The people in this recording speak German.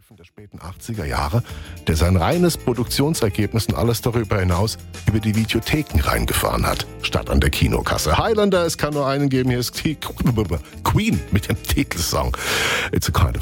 Streifen der späten 80er Jahre, der sein reines Produktionsergebnis und alles darüber hinaus über die Videotheken reingefahren hat, statt an der Kinokasse. Highlander, es kann nur einen geben, hier ist Queen mit dem Titelsong It's a Kind of